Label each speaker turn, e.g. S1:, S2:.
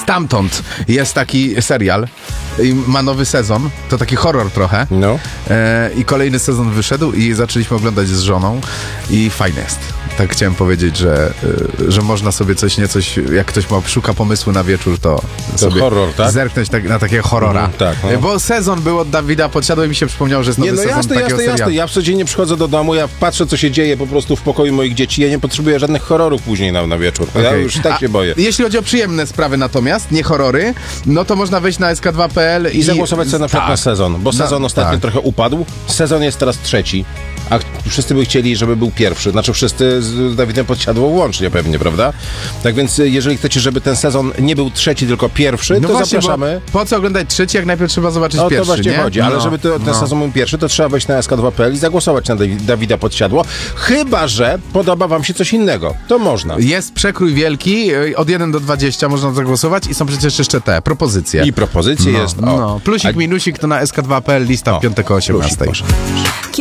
S1: Stamtąd jest taki serial i ma nowy sezon, to taki horror trochę.
S2: No.
S1: I kolejny sezon wyszedł i zaczęliśmy oglądać z żoną i fajne jest. Tak chciałem powiedzieć, że można sobie jak ktoś szuka pomysłu na wieczór, to sobie
S2: horror, tak?
S1: zerknąć na takiego horrora.
S2: Tak, no.
S1: Bo sezon był od Dawida Podsiadło i mi się przypomniało, że jest nowy sezon takiego serialu.
S2: Jasne. Ja codziennie przychodzę do domu, ja patrzę, co się dzieje po prostu w pokoju moich dzieci. Ja nie potrzebuję żadnych horrorów później na wieczór. Ja już tak się boję.
S1: Jeśli chodzi o przyjemne sprawy natomiast, nie horrory, no to można wejść na sk2.pl
S2: i zagłosować sobie na przykład na sezon, bo sezon ostatnio trochę upadł. Sezon jest teraz trzeci, a wszyscy by chcieli, żeby był pierwszy. Znaczy wszyscy z Dawidem Podsiadło łącznie pewnie, prawda? Tak więc jeżeli chcecie, żeby ten sezon nie był trzeci, tylko pierwszy, to właśnie, zapraszamy.
S1: Po co oglądać trzeci, jak najpierw trzeba zobaczyć pierwszy,
S2: to właśnie
S1: nie?
S2: chodzi, ale żeby ten sezon był pierwszy, to trzeba wejść na sk2.pl i zagłosować na Dawida Podsiadło. Chyba że podoba wam się coś innego. To można.
S1: Jest przekrój wielki, od 1 do 20 można zagłosować i są przecież jeszcze te propozycje.
S2: I propozycje jest.
S1: Plusik, minusik to na sk2.pl, lista w piątek o 18.